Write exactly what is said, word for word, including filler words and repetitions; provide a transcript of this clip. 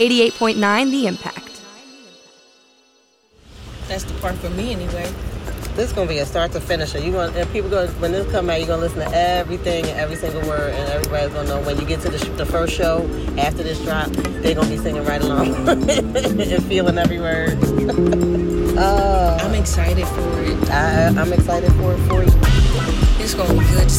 eighty-eight point nine The Impact. That's the part for me anyway. This is gonna be a start to finish. You going and people going when this come out, you're gonna listen to everything and every single word, and everybody's gonna know when you get to the, sh- the first show after this drop, they're gonna be singing right along and feeling every word. uh, I'm excited for it. I, I'm excited for it for you. It's gonna be good to